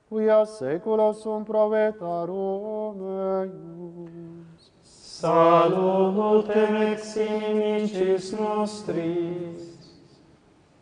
quia saeculorum provetarum eius. Salutem ex inimicis nostris,